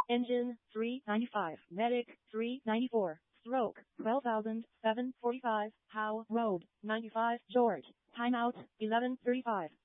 Engine, 395. Medic, 394. Stroke, 12,745. Howe Road, 95. George. Timeout, 11:35.